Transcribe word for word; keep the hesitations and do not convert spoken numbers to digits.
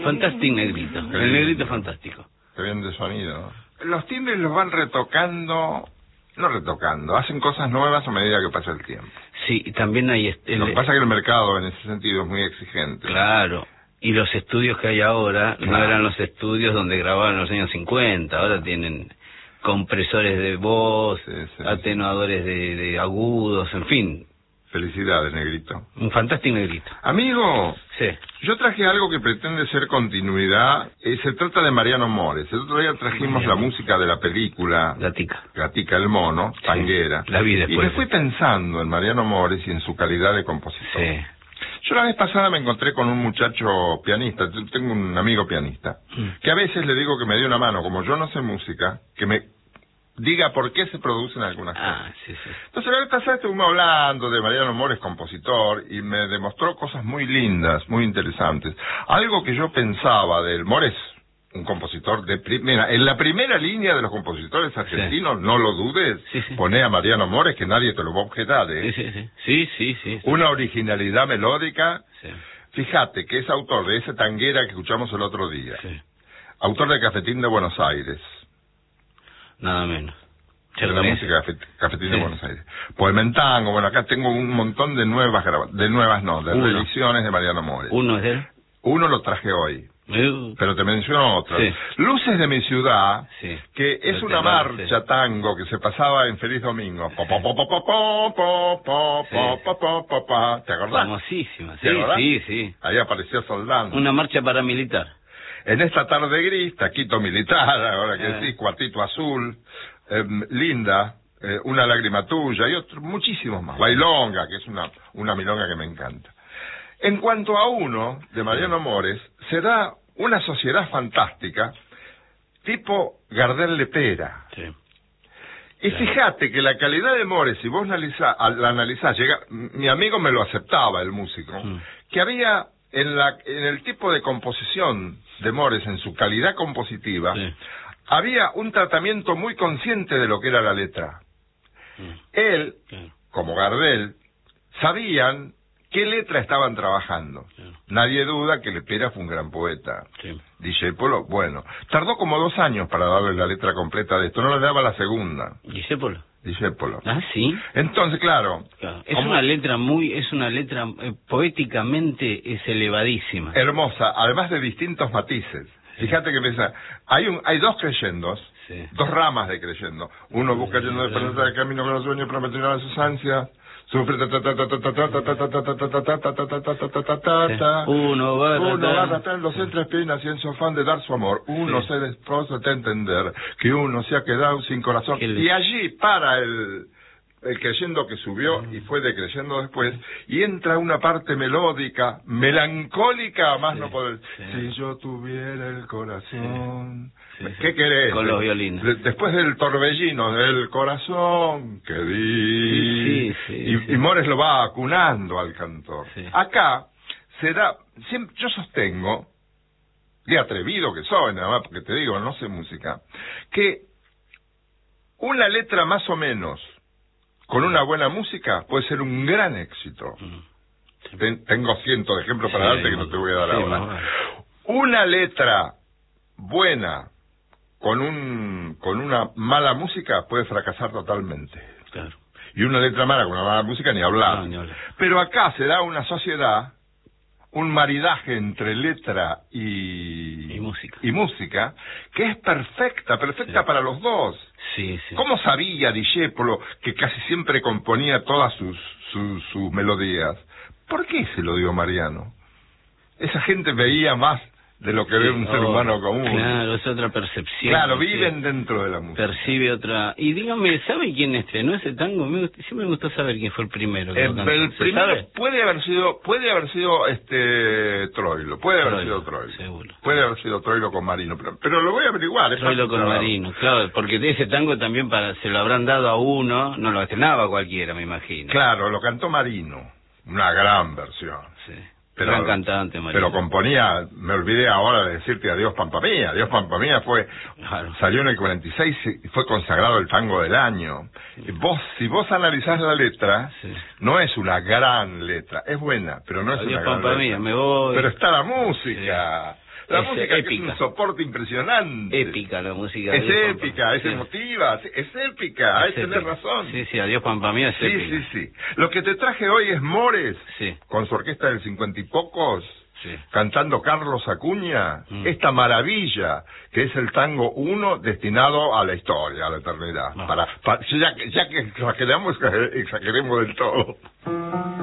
Fantástico Negrito, el Negrito fantástico. Qué bien de sonido. Los timbres los van retocando, no retocando, hacen cosas nuevas a medida que pasa el tiempo. Sí, y también hay... Este, Lo que pasa es que el mercado en ese sentido es muy exigente. Claro, y los estudios que hay ahora claro. no eran los estudios donde grababan en los años cincuenta, ahora tienen compresores de voz, sí, sí, atenuadores sí. De, de agudos, en fin. Felicidades, Negrito. Un fantástico Negrito. Amigo, sí. yo traje algo que pretende ser continuidad. Eh, se trata de Mariano Mores. El otro día trajimos Mariano. la música de la película Gatica. Gatica el mono, sí. Tanguera. La vi después. Y me fui pensando en Mariano Mores y en su calidad de compositor. Sí. Yo la vez pasada me encontré con un muchacho pianista, tengo un amigo pianista, mm. que a veces le digo que me dé una mano, como yo no sé música, que me diga por qué se producen algunas ah, cosas. Sí, sí. Entonces la vez pasada estuvimos hablando de Mariano Mores, compositor, y me demostró cosas muy lindas, muy interesantes. Algo que yo pensaba del Mores, un compositor de primera, en la primera línea de los compositores argentinos, sí. no lo dudes, sí, sí. poné a Mariano Mores, que nadie te lo va a objetar, ¿eh? Sí, sí, sí. sí, sí, sí, sí. Una originalidad melódica. Sí. Fíjate que es autor de esa Tanguera que escuchamos el otro día. Sí. Autor de Cafetín de Buenos Aires. Nada menos. De la música de Cafetín sí. de Buenos Aires. Poema en tango, bueno, acá tengo un montón de nuevas grabaciones, de nuevas no, de reediciones de Mariano Mores. ¿Uno es de él? Uno lo traje hoy, uh. pero te menciono otro. Sí. Luces de mi ciudad, sí. que es pero una marcha tango que se pasaba en Feliz Domingo. Po, po, po, po, po, po, po, po, po, po, po, po. ¿Te acordás? Famosísima, sí, ¿Te acordás? sí, sí. Ahí apareció soldando. Una marcha paramilitar. En esta tarde gris, taquito militar, ahora que eh. sí, cuartito azul, eh, linda, eh, una lágrima tuya y otros, muchísimos más. Bailonga, que es una, una milonga que me encanta. En cuanto a uno, de Mariano Mores, se da una sociedad fantástica, tipo Gardel Lepera. Sí. Y fíjate que la calidad de Mores, si vos analiza, la analizás, llega, mi amigo me lo aceptaba, el músico, mm. que había en, la, en el tipo de composición de Mores, en su calidad compositiva, sí. había un tratamiento muy consciente de lo que era la letra. Mm. Él, sí. como Gardel, sabían qué letra estaban trabajando. Sí. Nadie duda que Lepera fue un gran poeta. Sí. Discépolo, bueno, tardó como dos años para darle la letra completa de esto, no le daba la segunda. Discépolo. Discépolo. Ah, sí. Entonces, claro. claro. Es una letra muy, es una letra eh, poéticamente es elevadísima. Hermosa, además de distintos matices. Sí. Fíjate que piensa, hay un, hay dos creyendos, sí. dos ramas de creyendo. Uno busca yendo de esperanza del camino con los sueños para meter de sus ansias. Sufre ta ta ta ta ta ta ta ta ta ta ta ta ta ta ta ta ta ta. Uno va Uno va a gastar en los entre espinas y en su afán de dar su amor. Uno se desposa de entender que uno se ha quedado sin corazón. Y allí para el el creyendo que subió y fue decreyendo después, y entra una parte melódica, melancólica, a más sí, no poder. Sí. Si yo tuviera el corazón... Sí, sí, ¿Qué querés? Con los violines. De, después del torbellino del corazón que di... Sí, sí, y, sí. y Mores lo va acunando al cantor. Sí. Acá se da... Siempre, yo sostengo, de atrevido que soy, nada más porque te digo, no sé música, que una letra más o menos con una buena música puede ser un gran éxito. Sí. Ten, tengo cientos de ejemplos para sí, darte que no te voy a dar sí, ahora. No. Una letra buena con un con una mala música puede fracasar totalmente. Claro. Y una letra mala con una mala música ni hablar. No, ni hablar. Pero acá se da una sociedad, un maridaje entre letra y, y música y música que es perfecta, perfecta sí. para los dos. Sí, sí. ¿Cómo sabía Discépolo que casi siempre componía todas sus, sus, sus melodías? ¿Por qué se lo dio Mariano? Esa gente veía más de lo que sí, ve un oh, ser humano común. Claro, es otra percepción. Claro, viven sí. dentro de la música. Percibe otra... Y dígame, ¿sabe quién estrenó ese tango? Me gust... Siempre me gustó saber quién fue el primero. Que el, lo el primero sabe? puede haber sido puede haber sido este Troilo, puede haber Troilo, sido Troilo. Seguro. Puede haber sido Troilo con Marino, pero, pero lo voy a averiguar. Troilo con Marino, claro, porque de ese tango también para se lo habrán dado a uno, no lo estrenaba cualquiera, me imagino. Claro, lo cantó Marino, una gran versión. Sí. Pero, gran cantante, Marino. Pero componía, me olvidé ahora de decirte Adiós Pampa Mía. Adiós Pampa Mía fue, claro. salió en el cuarenta y seis y fue consagrado el tango del año. Sí. Vos, si vos analizás la letra, sí. no es una gran letra, es buena, pero no es Adiós una gran Pampa letra. Mía, me voy. Pero está la música. La es música épica. que es un soporte impresionante. Épica la música. Es de épica, es sí. emotiva, es épica, ahí tenés razón. Sí, sí, Adiós Pampa Mía es Sí, épica. sí, sí. Lo que te traje hoy es Mores, Sí. con su orquesta del cincuenta y pocos, Sí. cantando Carlos Acuña, Mm. esta maravilla, que es el tango uno destinado a la historia, a la eternidad. No. Para, para, ya, ya que exageramos, exageremos del todo.